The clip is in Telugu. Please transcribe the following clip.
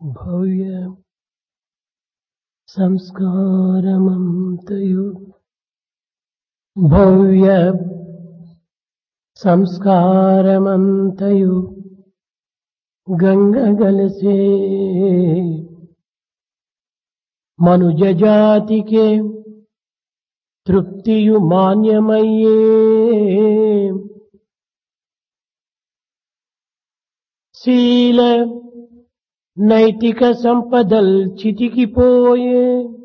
భవ్య సంస్కారమంతయు భవ్య సంస్కారమంతయు గంగగలసే మనుజ జాతికే తృప్తియు మాన్యమయ్యే శీల నైతిక సంపదల్ చితికిపోయే